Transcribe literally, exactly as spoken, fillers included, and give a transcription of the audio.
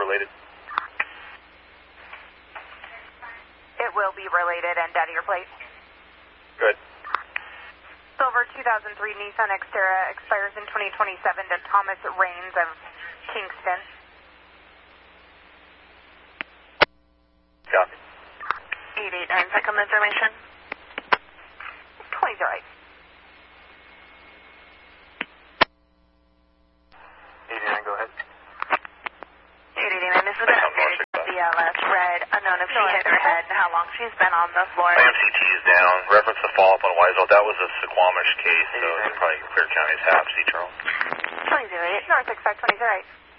related? It will be related and out of your plate. Good. Silver two thousand three Nissan Xterra expires in twenty twenty-seven to Thomas Raines of Kingston. Copy. eight eight nine, second information. twenty right. eighty-nine, go ahead. eight eight nine, this is a B L S red, unknown if she hit her head and how long she's been on the floor. My M C T is down. Reference the follow-up on Wiesel. That was a Suquamish case, so it's probably Clear County's half. See, Charles? twenty oh eight, North six five twenty right.